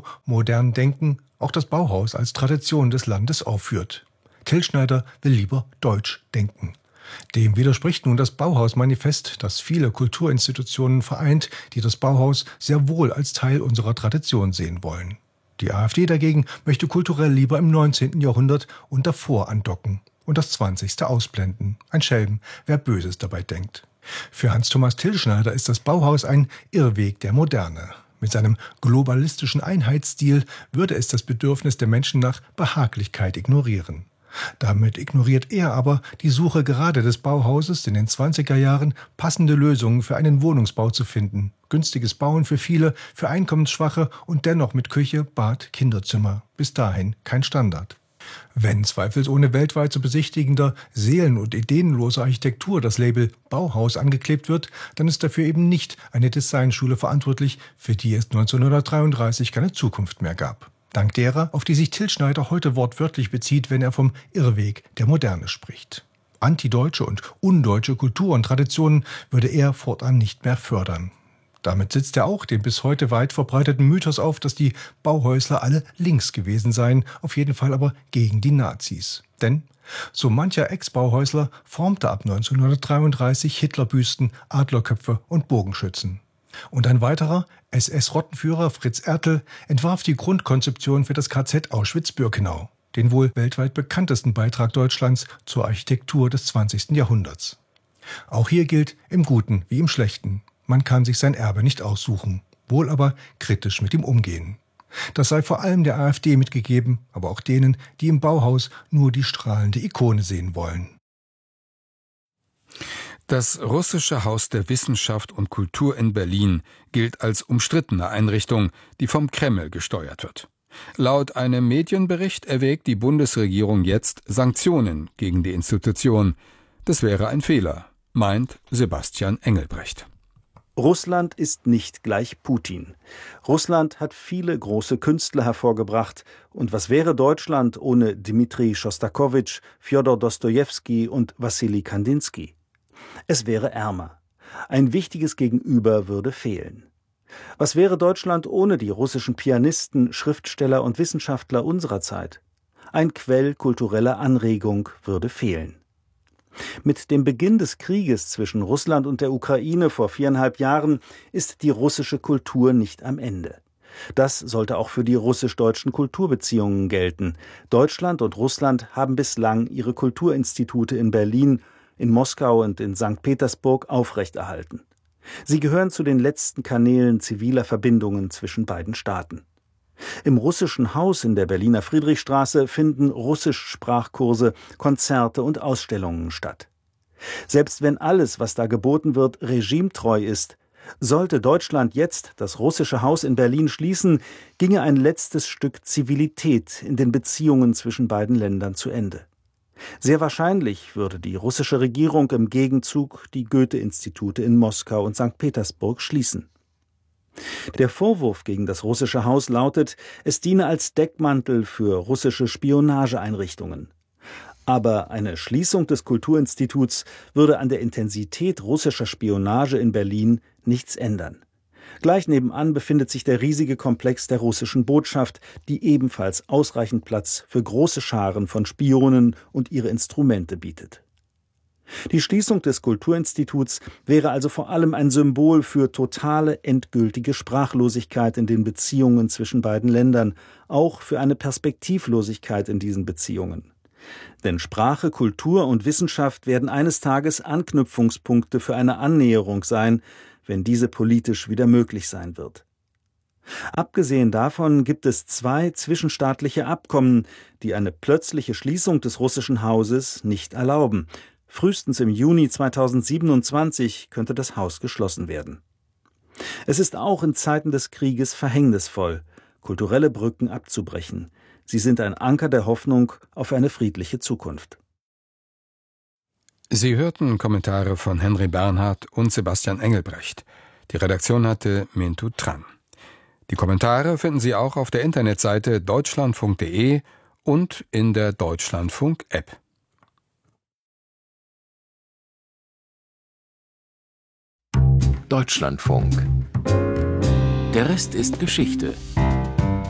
so modern denken, auch das Bauhaus als Tradition des Landes aufführt. Till Schneider will lieber deutsch denken. Dem widerspricht nun das Bauhaus-Manifest, das viele Kulturinstitutionen vereint, die das Bauhaus sehr wohl als Teil unserer Tradition sehen wollen. Die AfD dagegen möchte kulturell lieber im 19. Jahrhundert und davor andocken und das 20. ausblenden. Ein Schelm, wer Böses dabei denkt. Für Hans-Thomas Till Schneider ist das Bauhaus ein Irrweg der Moderne. Mit seinem globalistischen Einheitsstil würde es das Bedürfnis der Menschen nach Behaglichkeit ignorieren. Damit ignoriert er aber die Suche gerade des Bauhauses in den 20er Jahren, passende Lösungen für einen Wohnungsbau zu finden. Günstiges Bauen für viele, für Einkommensschwache und dennoch mit Küche, Bad, Kinderzimmer. Bis dahin kein Standard. Wenn zweifelsohne weltweit zu besichtigender, seelen- und ideenloser Architektur das Label Bauhaus angeklebt wird, dann ist dafür eben nicht eine Designschule verantwortlich, für die es 1933 keine Zukunft mehr gab. Dank derer, auf die sich Till Schneider heute wortwörtlich bezieht, wenn er vom Irrweg der Moderne spricht. Antideutsche und undeutsche Kultur und Traditionen würde er fortan nicht mehr fördern. Damit setzt er auch den bis heute weit verbreiteten Mythos auf, dass die Bauhäusler alle links gewesen seien, auf jeden Fall aber gegen die Nazis. Denn so mancher Ex-Bauhäusler formte ab 1933 Hitlerbüsten, Adlerköpfe und Bogenschützen. Und ein weiterer, SS-Rottenführer Fritz Ertl, entwarf die Grundkonzeption für das KZ Auschwitz-Birkenau, den wohl weltweit bekanntesten Beitrag Deutschlands zur Architektur des 20. Jahrhunderts. Auch hier gilt, im Guten wie im Schlechten, man kann sich sein Erbe nicht aussuchen, wohl aber kritisch mit ihm umgehen. Das sei vor allem der AfD mitgegeben, aber auch denen, die im Bauhaus nur die strahlende Ikone sehen wollen. Das Russische Haus der Wissenschaft und Kultur in Berlin gilt als umstrittene Einrichtung, die vom Kreml gesteuert wird. Laut einem Medienbericht erwägt die Bundesregierung jetzt Sanktionen gegen die Institution. Das wäre ein Fehler, meint Sebastian Engelbrecht. Russland ist nicht gleich Putin. Russland hat viele große Künstler hervorgebracht. Und was wäre Deutschland ohne Dmitri Schostakowitsch, Fjodor Dostojewski und Wassili Kandinsky? Es wäre ärmer. Ein wichtiges Gegenüber würde fehlen. Was wäre Deutschland ohne die russischen Pianisten, Schriftsteller und Wissenschaftler unserer Zeit? Ein Quell kultureller Anregung würde fehlen. Mit dem Beginn des Krieges zwischen Russland und der Ukraine vor 4,5 Jahren ist die russische Kultur nicht am Ende. Das sollte auch für die russisch-deutschen Kulturbeziehungen gelten. Deutschland und Russland haben bislang ihre Kulturinstitute in Berlin, in Moskau und in St. Petersburg aufrechterhalten. Sie gehören zu den letzten Kanälen ziviler Verbindungen zwischen beiden Staaten. Im Russischen Haus in der Berliner Friedrichstraße finden Russischsprachkurse, Konzerte und Ausstellungen statt. Selbst wenn alles, was da geboten wird, regimetreu ist, sollte Deutschland jetzt das Russische Haus in Berlin schließen, ginge ein letztes Stück Zivilität in den Beziehungen zwischen beiden Ländern zu Ende. Sehr wahrscheinlich würde die russische Regierung im Gegenzug die Goethe-Institute in Moskau und St. Petersburg schließen. Der Vorwurf gegen das Russische Haus lautet, es diene als Deckmantel für russische Spionageeinrichtungen. Aber eine Schließung des Kulturinstituts würde an der Intensität russischer Spionage in Berlin nichts ändern. Gleich nebenan befindet sich der riesige Komplex der russischen Botschaft, die ebenfalls ausreichend Platz für große Scharen von Spionen und ihre Instrumente bietet. Die Schließung des Kulturinstituts wäre also vor allem ein Symbol für totale, endgültige Sprachlosigkeit in den Beziehungen zwischen beiden Ländern, auch für eine Perspektivlosigkeit in diesen Beziehungen. Denn Sprache, Kultur und Wissenschaft werden eines Tages Anknüpfungspunkte für eine Annäherung sein, wenn diese politisch wieder möglich sein wird. Abgesehen davon gibt es 2 zwischenstaatliche Abkommen, die eine plötzliche Schließung des Russischen Hauses nicht erlauben. Frühestens im Juni 2027 könnte das Haus geschlossen werden. Es ist auch in Zeiten des Krieges verhängnisvoll, kulturelle Brücken abzubrechen. Sie sind ein Anker der Hoffnung auf eine friedliche Zukunft. Sie hörten Kommentare von Henry Bernhard und Sebastian Engelbrecht. Die Redaktion hatte Mintu Tran. Die Kommentare finden Sie auch auf der Internetseite deutschlandfunk.de und in der Deutschlandfunk-App. Deutschlandfunk. Der Rest ist Geschichte.